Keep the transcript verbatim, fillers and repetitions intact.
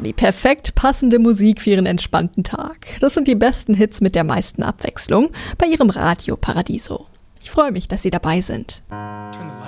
die perfekt passende Musik für Ihren entspannten Tag. Das sind die besten Hits mit der meisten Abwechslung bei Ihrem Radio Paradiso. Ich freue mich, dass Sie dabei sind.